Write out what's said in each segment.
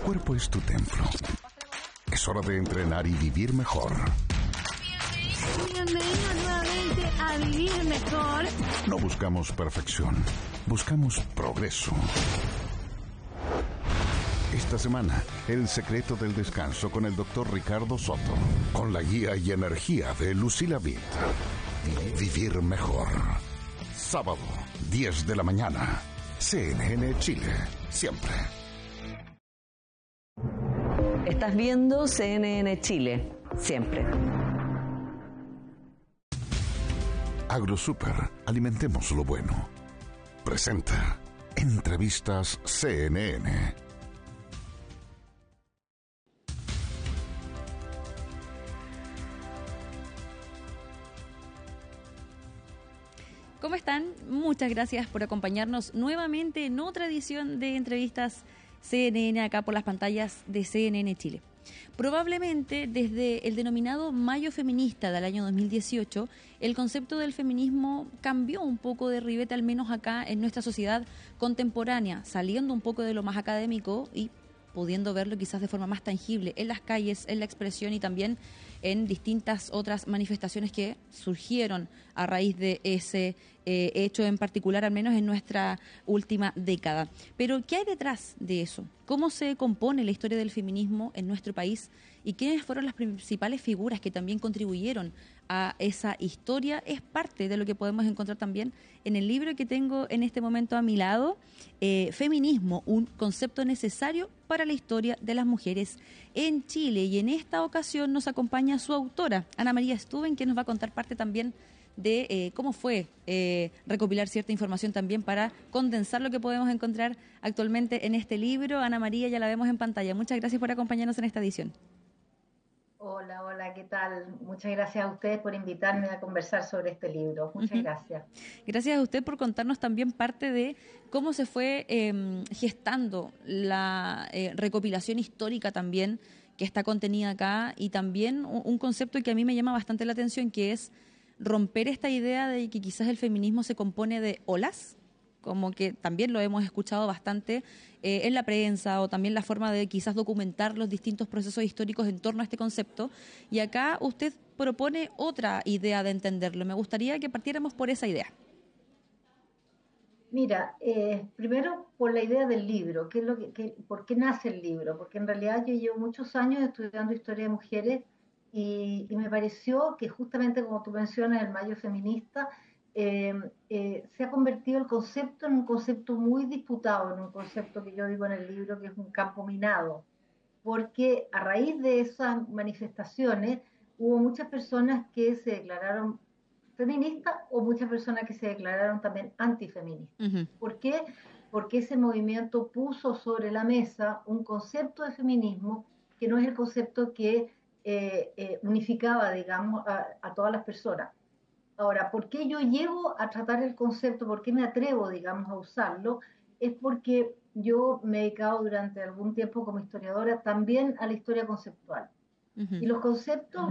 cuerpo es tu templo. Es hora de entrenar y vivir mejor. Bienvenido nuevamente a Vivir Mejor. No buscamos perfección, buscamos progreso. Esta semana, el secreto del descanso con el Dr. Ricardo Soto, con la guía y energía de Lucila Vitt. Vivir mejor. Sábado, 10 de la mañana. CNN Chile, siempre. Estás viendo CNN Chile, siempre. AgroSuper, alimentemos lo bueno. Presenta Entrevistas CNN. ¿Cómo están? Muchas gracias por acompañarnos nuevamente en otra edición de Entrevistas CNN acá por las pantallas de CNN Chile. Probablemente desde el denominado Mayo Feminista del año 2018, el concepto del feminismo cambió un poco de ribete, al menos acá en nuestra sociedad contemporánea, saliendo un poco de lo más académico y pudiendo verlo quizás de forma más tangible en las calles, en la expresión y también en distintas otras manifestaciones que surgieron a raíz de ese hecho en particular, al menos en nuestra última década. Pero, ¿qué hay detrás de eso? ¿Cómo se compone la historia del feminismo en nuestro país? ¿Y quiénes fueron las principales figuras que también contribuyeron a esa historia? Es parte de lo que podemos encontrar también en el libro que tengo en este momento a mi lado, Feminismo, un concepto necesario para la historia de las mujeres en Chile. Y en esta ocasión nos acompaña su autora, Ana María Stuben, que nos va a contar parte también de cómo fue recopilar cierta información también para condensar lo que podemos encontrar actualmente en este libro. Ana María, ya la vemos en pantalla. Muchas gracias por acompañarnos en esta edición. Hola, ¿qué tal? Muchas gracias a ustedes por invitarme a conversar sobre este libro. Muchas gracias. Gracias a usted por contarnos también parte de cómo se fue gestando la recopilación histórica también que está contenida acá, y también un concepto que a mí me llama bastante la atención, que es romper esta idea de que quizás el feminismo se compone de olas, como que también lo hemos escuchado bastante en la prensa, o también la forma de quizás documentar los distintos procesos históricos en torno a este concepto. Y acá usted propone otra idea de entenderlo. Me gustaría que partiéramos por esa idea. Mira, primero por la idea del libro, ¿qué es por qué nace el libro? Porque en realidad yo llevo muchos años estudiando historia de mujeres y me pareció que justamente como tú mencionas, el Mayo Feminista, se ha convertido el concepto en un concepto muy disputado, en un concepto que yo digo en el libro que es un campo minado, porque a raíz de esas manifestaciones hubo muchas personas que se declararon feministas o muchas personas que se declararon también antifeministas. Uh-huh. ¿Por qué? Porque ese movimiento puso sobre la mesa un concepto de feminismo que no es el concepto que unificaba, digamos, a todas las personas. Ahora, ¿por qué yo llego a tratar el concepto? ¿Por qué me atrevo, digamos, a usarlo? Es porque yo me he dedicado durante algún tiempo como historiadora también a la historia conceptual. Uh-huh. Y los conceptos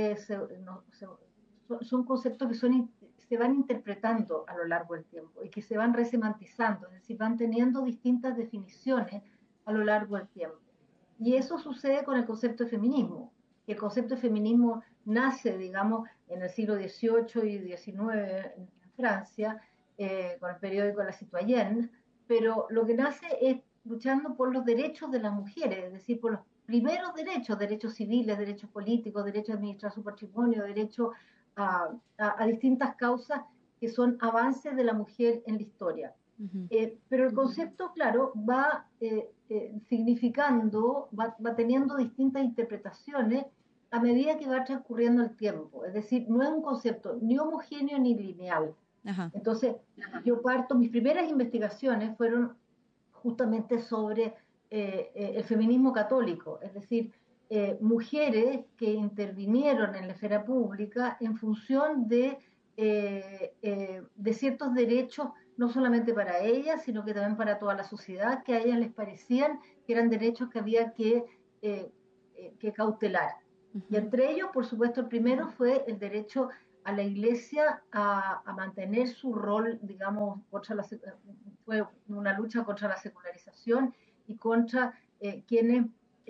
son conceptos que se van interpretando a lo largo del tiempo y que se van resemantizando, es decir, van teniendo distintas definiciones a lo largo del tiempo. Y eso sucede con el concepto de feminismo. El concepto de feminismo nace, digamos, en el siglo XVIII y XIX en Francia, con el periódico La Citoyenne, pero lo que nace es luchando por los derechos de las mujeres, es decir, por los primeros derechos, derechos civiles, derechos políticos, derecho a administrar su patrimonio, derecho a distintas causas que son avances de la mujer en la historia. Uh-huh. Pero el concepto, claro, va significando, va teniendo distintas interpretaciones a medida que va transcurriendo el tiempo. Es decir, no es un concepto ni homogéneo ni lineal. Ajá. Entonces, yo mis primeras investigaciones fueron justamente sobre el feminismo católico, es decir, mujeres que intervinieron en la esfera pública en función de ciertos derechos, no solamente para ellas, sino que también para toda la sociedad, que a ellas les parecían que eran derechos que había que cautelar. Uh-huh. Y entre ellos, por supuesto, el primero fue el derecho a la Iglesia a mantener su rol, digamos, fue una lucha contra la secularización y contra quienes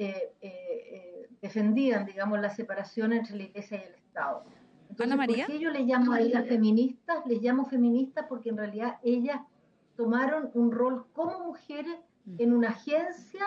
defendían, digamos, la separación entre la Iglesia y el Estado. Entonces, Ana María. ¿por qué yo les llamo a ellas feministas? Les llamo feministas porque en realidad ellas tomaron un rol como mujeres en una agencia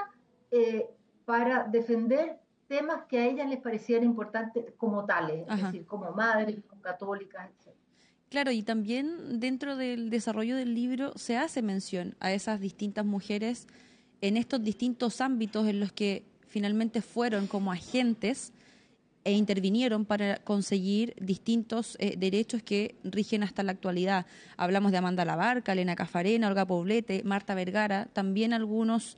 para defender temas que a ellas les parecían importantes como tales, es decir, como madres, como católicas, etc. Claro, y también dentro del desarrollo del libro se hace mención a esas distintas mujeres en estos distintos ámbitos en los que finalmente fueron como agentes e intervinieron para conseguir distintos derechos que rigen hasta la actualidad. Hablamos de Amanda Labarca, Elena Cafarena, Olga Poblete, Marta Vergara, también algunos,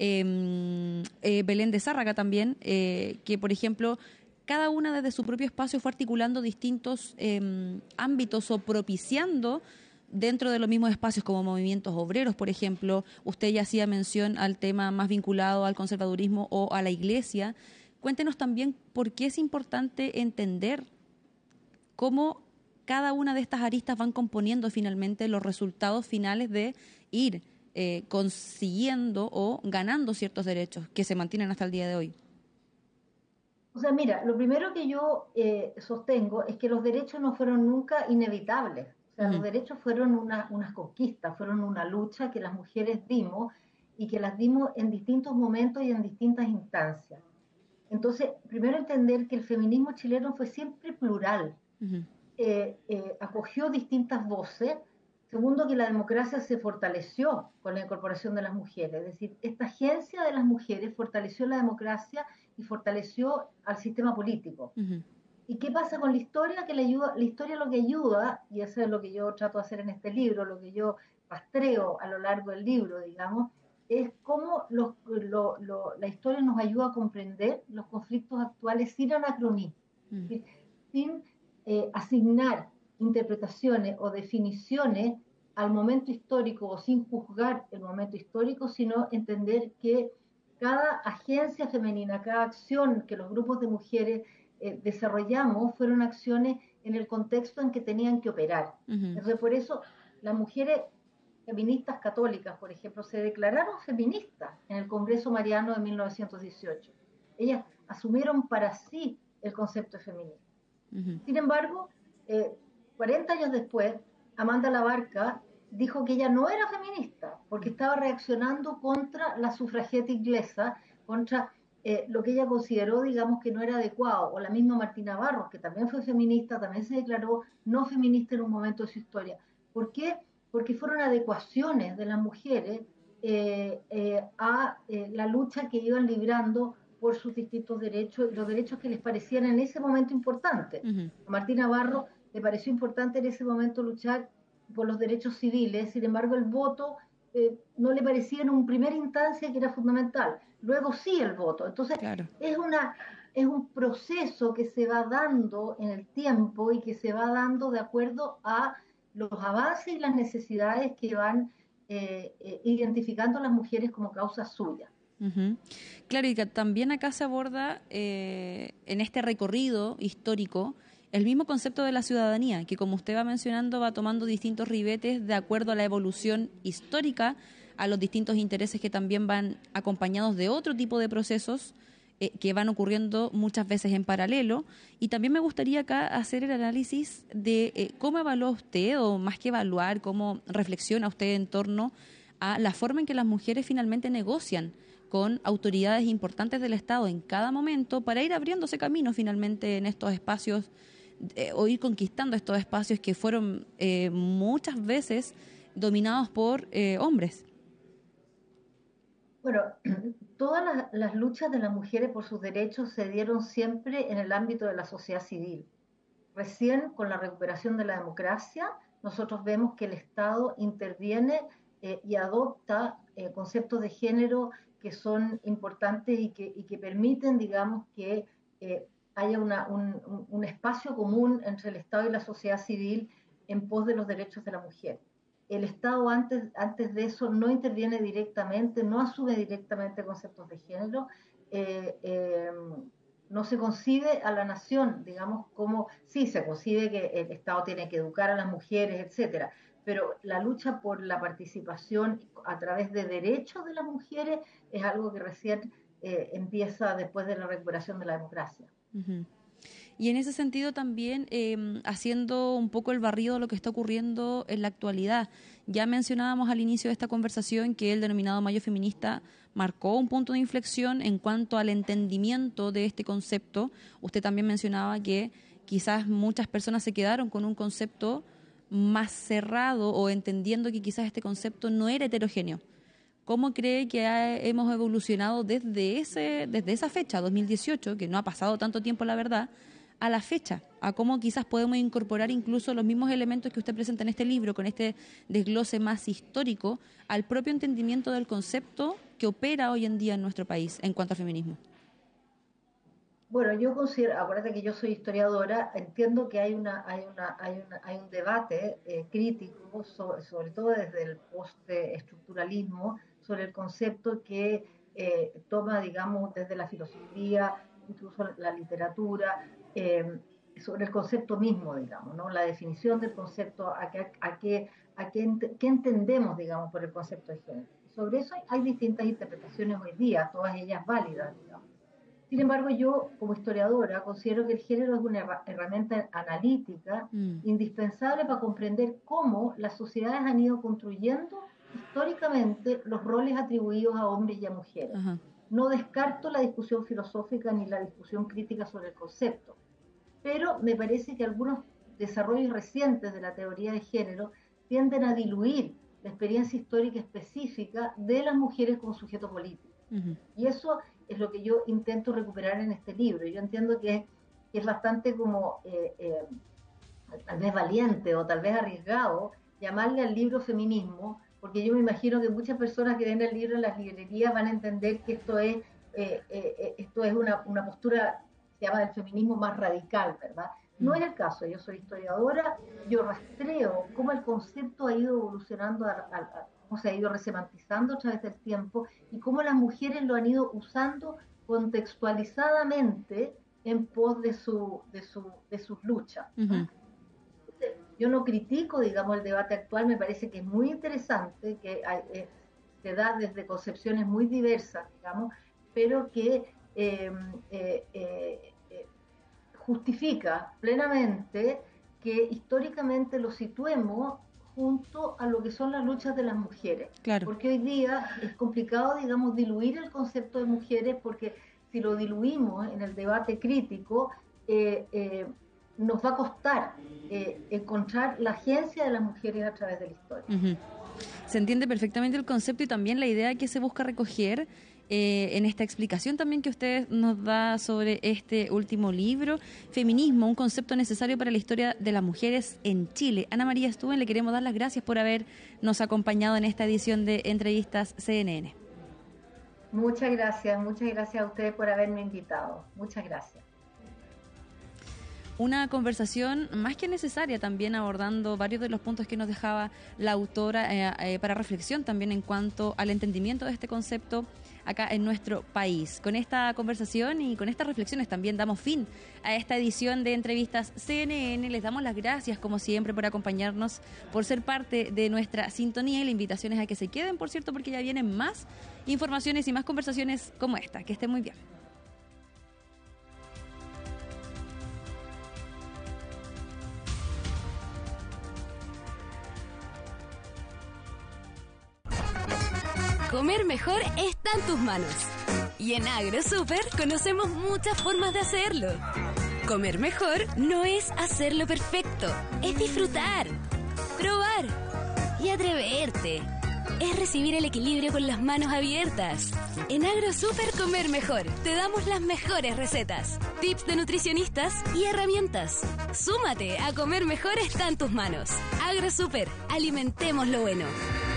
Belén de Zárraga también, que por ejemplo, cada una desde su propio espacio fue articulando distintos ámbitos o propiciando dentro de los mismos espacios como movimientos obreros, por ejemplo. Usted ya hacía mención al tema más vinculado al conservadurismo o a la iglesia. Cuéntenos también por qué es importante entender cómo cada una de estas aristas van componiendo finalmente los resultados finales de ir consiguiendo o ganando ciertos derechos que se mantienen hasta el día de hoy. O sea, mira, lo primero que yo sostengo es que los derechos no fueron nunca inevitables. O sea, los derechos fueron unas conquistas, fueron una lucha que las mujeres dimos y que las dimos en distintos momentos y en distintas instancias. Entonces, primero entender que el feminismo chileno fue siempre plural, acogió distintas voces. Segundo, que la democracia se fortaleció con la incorporación de las mujeres, es decir, esta agencia de las mujeres fortaleció la democracia y fortaleció al sistema político. ¿Y qué pasa con la historia? Que la historia lo que ayuda, y eso es lo que yo trato de hacer en este libro, lo que yo rastreo a lo largo del libro, digamos, es cómo la historia nos ayuda a comprender los conflictos actuales sin anacronismo, sin asignar interpretaciones o definiciones al momento histórico o sin juzgar el momento histórico, sino entender que cada agencia femenina, cada acción que los grupos de mujeres desarrollamos fueron acciones en el contexto en que tenían que operar. Entonces, por eso las mujeres feministas católicas, por ejemplo, se declararon feministas en el Congreso Mariano de 1918. Ellas asumieron para sí el concepto de feminismo. Sin embargo, 40 años después, Amanda Labarca dijo que ella no era feminista porque estaba reaccionando contra la sufrageta inglesa, contra lo que ella consideró, digamos, que no era adecuado. O la misma Martina Barros, que también fue feminista, también se declaró no feminista en un momento de su historia. ¿Por qué? Porque fueron adecuaciones de las mujeres a la lucha que iban librando por sus distintos derechos, los derechos que les parecían en ese momento importantes. A Martina Barros le pareció importante en ese momento luchar por los derechos civiles, sin embargo el voto no le parecía en una primera instancia que era fundamental, luego sí el voto. Entonces claro, es un proceso que se va dando en el tiempo y que se va dando de acuerdo a los avances y las necesidades que van identificando a las mujeres como causas suyas. Claro, y que también acá se aborda en este recorrido histórico el mismo concepto de la ciudadanía, que como usted va mencionando va tomando distintos ribetes de acuerdo a la evolución histórica, a los distintos intereses que también van acompañados de otro tipo de procesos que van ocurriendo muchas veces en paralelo. Y también me gustaría acá hacer el análisis de cómo evalúa usted, o más que evaluar, cómo reflexiona usted en torno a la forma en que las mujeres finalmente negocian con autoridades importantes del Estado en cada momento para ir abriéndose camino finalmente en estos espacios o ir conquistando estos espacios que fueron muchas veces dominados por hombres. Bueno, todas las luchas de las mujeres por sus derechos se dieron siempre en el ámbito de la sociedad civil. Recién con la recuperación de la democracia, nosotros vemos que el Estado interviene y adopta conceptos de género que son importantes y que permiten, digamos, que haya un espacio común entre el Estado y la sociedad civil en pos de los derechos de la mujer. El Estado antes de eso no interviene directamente, no asume directamente conceptos de género, no se concibe a la nación, digamos, como sí se concibe que el Estado tiene que educar a las mujeres, etcétera, pero la lucha por la participación a través de derechos de las mujeres es algo que recién empieza después de la recuperación de la democracia. Uh-huh. Y en ese sentido también, haciendo un poco el barrido de lo que está ocurriendo en la actualidad. Ya mencionábamos al inicio de esta conversación que el denominado Mayo Feminista marcó un punto de inflexión en cuanto al entendimiento de este concepto. Usted también mencionaba que quizás muchas personas se quedaron con un concepto más cerrado o entendiendo que quizás este concepto no era heterogéneo. ¿Cómo cree que hemos evolucionado desde esa fecha, 2018, que no ha pasado tanto tiempo, la verdad, a la fecha? A cómo quizás podemos incorporar incluso los mismos elementos que usted presenta en este libro, con este desglose más histórico, al propio entendimiento del concepto que opera hoy en día en nuestro país en cuanto al feminismo. Bueno, yo considero, acuérdate que yo soy historiadora, entiendo que hay un debate crítico, sobre todo desde el postestructuralismo, sobre el concepto que toma, digamos, desde la filosofía, incluso la literatura, sobre el concepto mismo, digamos, ¿no? La definición del concepto, qué entendemos, digamos, por el concepto de género. Sobre eso hay distintas interpretaciones hoy día, todas ellas válidas, digamos. Sin embargo, yo, como historiadora, considero que el género es una herramienta analítica indispensable para comprender cómo las sociedades han ido construyendo históricamente los roles atribuidos a hombres y a mujeres. Uh-huh. No descarto la discusión filosófica ni la discusión crítica sobre el concepto, pero me parece que algunos desarrollos recientes de la teoría de género tienden a diluir la experiencia histórica específica de las mujeres como sujeto político. Uh-huh. Y eso es lo que yo intento recuperar en este libro. Yo entiendo que es bastante como tal vez valiente o tal vez arriesgado llamarle al libro feminismo, porque yo me imagino que muchas personas que ven el libro en las librerías van a entender que esto es una postura que se llama del feminismo más radical, ¿verdad? No es el caso. Yo soy historiadora, yo rastreo cómo el concepto ha ido evolucionando, cómo se ha ido resemantizando a través del tiempo y cómo las mujeres lo han ido usando contextualizadamente en pos de sus luchas. Uh-huh. Yo no critico, digamos, el debate actual, me parece que es muy interesante, que se da desde concepciones muy diversas, digamos, pero que justifica plenamente que históricamente lo situemos junto a lo que son las luchas de las mujeres. Claro. Porque hoy día es complicado, digamos, diluir el concepto de mujeres, porque si lo diluimos en el debate crítico, nos va a costar encontrar la agencia de las mujeres a través de la historia. Uh-huh. Se entiende perfectamente el concepto y también la idea que se busca recoger en esta explicación también que usted nos da sobre este último libro, Feminismo, un concepto necesario para la historia de las mujeres en Chile. Ana María Stuben, le queremos dar las gracias por habernos acompañado en esta edición de Entrevistas CNN. Muchas gracias a ustedes por haberme invitado. Muchas gracias. Una conversación más que necesaria también, abordando varios de los puntos que nos dejaba la autora para reflexión también en cuanto al entendimiento de este concepto acá en nuestro país. Con esta conversación y con estas reflexiones también damos fin a esta edición de Entrevistas CNN. Les damos las gracias, como siempre, por acompañarnos, por ser parte de nuestra sintonía, y la invitación es a que se queden, por cierto, porque ya vienen más informaciones y más conversaciones como esta. Que estén muy bien. Comer mejor está en tus manos. Y en AgroSuper conocemos muchas formas de hacerlo. Comer mejor no es hacerlo perfecto, es disfrutar, probar y atreverte. Es recibir el equilibrio con las manos abiertas. En AgroSuper Comer Mejor te damos las mejores recetas, tips de nutricionistas y herramientas. Súmate a Comer Mejor está en tus manos. AgroSuper, alimentemos lo bueno.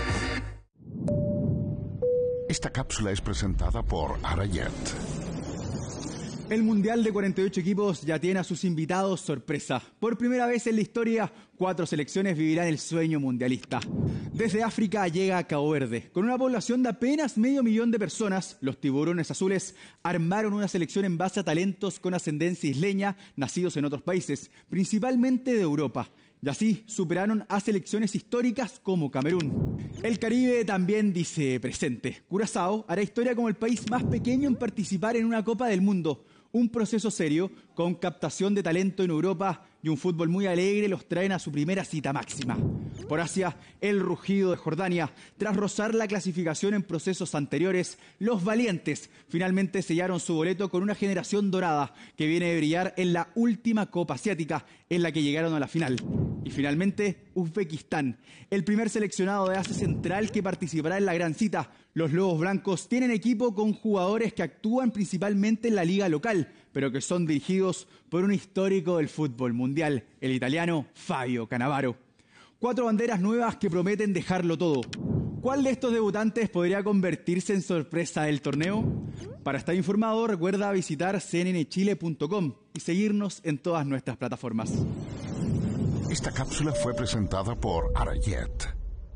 Esta cápsula es presentada por Arayet. El Mundial de 48 equipos ya tiene a sus invitados sorpresa. Por primera vez en la historia, 4 selecciones vivirán el sueño mundialista. Desde África llega Cabo Verde. Con una población de apenas 500.000 de personas, los tiburones azules armaron una selección en base a talentos con ascendencia isleña, nacidos en otros países, principalmente de Europa, y así superaron a selecciones históricas como Camerún. El Caribe también dice presente. Curazao hará historia como el país más pequeño en participar en una Copa del Mundo. Un proceso serio, con captación de talento en Europa y un fútbol muy alegre, los traen a su primera cita máxima. Por Asia, el rugido de Jordania. Tras rozar la clasificación en procesos anteriores, los valientes finalmente sellaron su boleto con una generación dorada que viene de brillar en la última Copa Asiática, en la que llegaron a la final. Y finalmente, Uzbekistán, el primer seleccionado de Asia Central que participará en la gran cita. Los Lobos Blancos tienen equipo con jugadores que actúan principalmente en la liga local, pero que son dirigidos por un histórico del fútbol mundial, el italiano Fabio Cannavaro. 4 banderas nuevas que prometen dejarlo todo. ¿Cuál de estos debutantes podría convertirse en sorpresa del torneo? Para estar informado, recuerda visitar cnnchile.com y seguirnos en todas nuestras plataformas. Esta cápsula fue presentada por Arayet.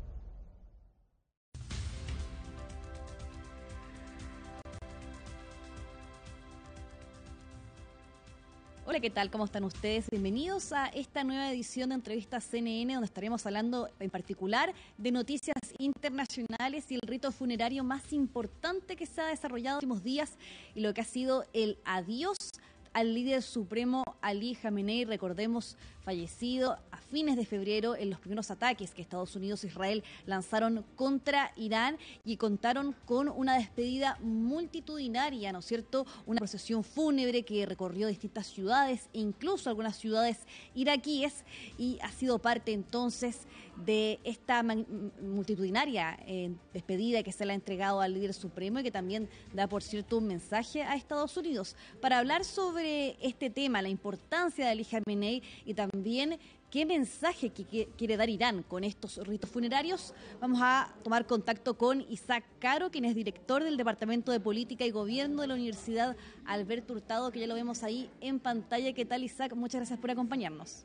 Hola, ¿qué tal? ¿Cómo están ustedes? Bienvenidos a esta nueva edición de Entrevistas CNN, donde estaremos hablando en particular de noticias internacionales y el rito funerario más importante que se ha desarrollado en los últimos días y lo que ha sido el adiós al líder supremo Ali Khamenei, recordemos, fallecido a fines de febrero en los primeros ataques que Estados Unidos e Israel lanzaron contra Irán y contaron con una despedida multitudinaria, ¿no es cierto? Una procesión fúnebre que recorrió distintas ciudades, incluso algunas ciudades iraquíes, y ha sido parte entonces de esta multitudinaria despedida que se le ha entregado al líder supremo y que también da, por cierto, un mensaje a Estados Unidos. Para hablar sobre este tema, la importancia de Ali Khamenei y también qué mensaje quiere dar Irán con estos ritos funerarios, vamos a tomar contacto con Isaac Caro, quien es director del Departamento de Política y Gobierno de la Universidad Alberto Hurtado, que ya lo vemos ahí en pantalla. ¿Qué tal, Isaac? Muchas gracias por acompañarnos.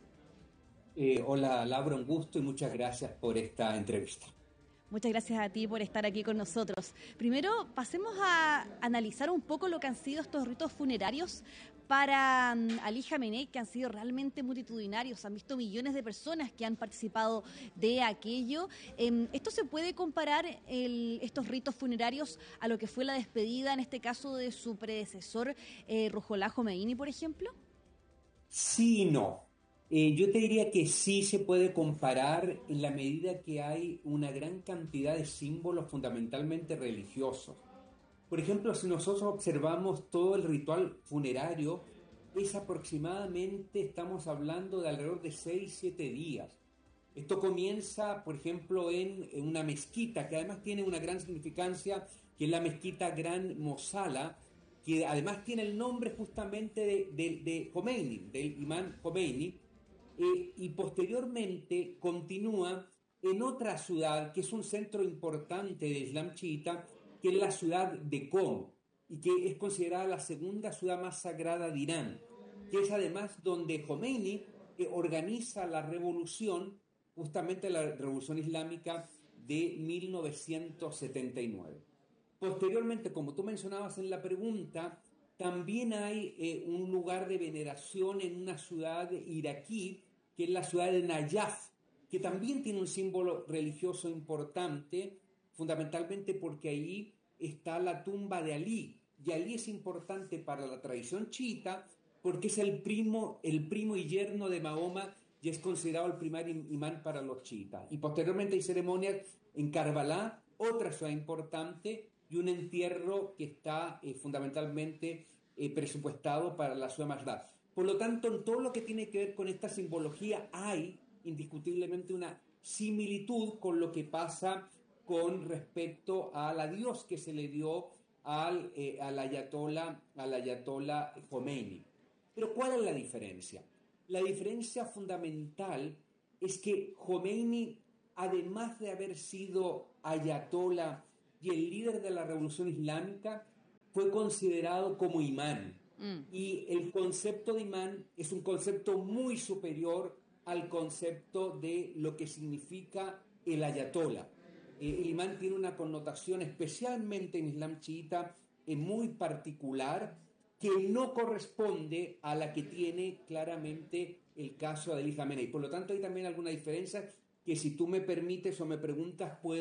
Hola, Laura, un gusto y muchas gracias por esta entrevista. Muchas gracias a ti por estar aquí con nosotros. Primero, pasemos a analizar un poco lo que han sido estos ritos funerarios para Ali Khamenei, que han sido realmente multitudinarios. Han visto millones de personas que han participado de aquello. ¿Esto se puede comparar, estos ritos funerarios, a lo que fue la despedida, en este caso, de su predecesor, Ruhollah Khomeini, por ejemplo? Sí y no. Yo te diría que sí se puede comparar en la medida que hay una gran cantidad de símbolos fundamentalmente religiosos. Por ejemplo, si nosotros observamos todo el ritual funerario, es aproximadamente, estamos hablando de alrededor de 6-7 días. Esto comienza, por ejemplo, en una mezquita, que además tiene una gran significancia, que es la mezquita Gran Mosala, que además tiene el nombre justamente de Khomeini, del imán Khomeini, y posteriormente continúa en otra ciudad que es un centro importante de Islam chiita, que es la ciudad de Qom, y que es considerada la segunda ciudad más sagrada de Irán, que es además donde Khomeini organiza la revolución, justamente la revolución islámica de 1979. Posteriormente, como tú mencionabas en la pregunta, también hay un lugar de veneración en una ciudad iraquí, que es la ciudad de Nayaf, que también tiene un símbolo religioso importante, fundamentalmente porque ahí está la tumba de Ali. Y Ali es importante para la tradición chiita porque es el primo y yerno de Mahoma y es considerado el primer imán para los chiitas. Y posteriormente hay ceremonias en Karbala, otra ciudad importante, y un entierro que está fundamentalmente presupuestado para la ciudad más grande. Por lo tanto, en todo lo que tiene que ver con esta simbología hay indiscutiblemente una similitud con lo que pasa con respecto al adiós que se le dio al ayatollah Khomeini. Pero ¿cuál es la diferencia? La diferencia fundamental es que Khomeini, además de haber sido ayatollah y el líder de la revolución islámica, fue considerado como imán. Y el concepto de imán es un concepto muy superior al concepto de lo que significa el ayatollah. El imán tiene una connotación, especialmente en Islam chiita, muy particular, que no corresponde a la que tiene claramente el caso de Ali Khamenei. Por lo tanto, hay también alguna diferencia que, si tú me permites o me preguntas, puedo